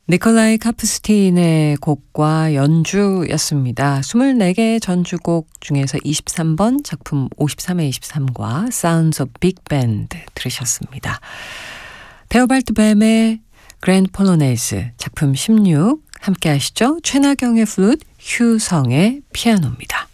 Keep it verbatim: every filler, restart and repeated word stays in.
니콜라이 카프스틴의 곡과 연주였습니다. 이십사 개 전주곡 중에서 이십삼 번 작품 오십삼에 이십삼과 Sounds of Big Band 들으셨습니다. 테오발드 뱀의 그랜드 폴로네이즈 작품 십육 함께 하시죠. 최나경의 플룻, 휴성의 피아노입니다.